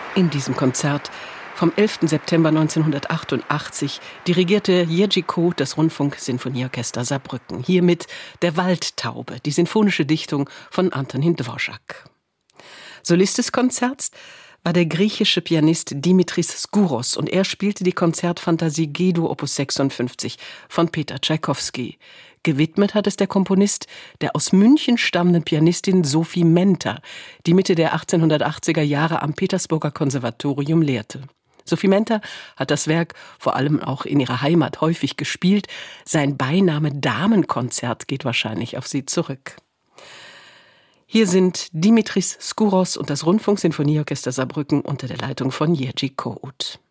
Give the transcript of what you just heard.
In diesem Konzert vom 11. September 1988 dirigierte Jiří Koht das Rundfunksinfonieorchester Saarbrücken. Hiermit Der Waldtaube, die sinfonische Dichtung von Antonín Dvořák. Solist des Konzerts war der griechische Pianist Dimitris Skouros und er spielte die Konzertfantasie G-Dur Opus 56 von Peter Tschaikowski. Gewidmet hat es der Komponist der aus München stammenden Pianistin Sophie Menter, die Mitte der 1880er Jahre am Petersburger Konservatorium lehrte. Sophie Menter hat das Werk vor allem auch in ihrer Heimat häufig gespielt. Sein Beiname Damenkonzert geht wahrscheinlich auf sie zurück. Hier sind Dimitris Skouros und das Rundfunksinfonieorchester Saarbrücken unter der Leitung von Jiří Koht.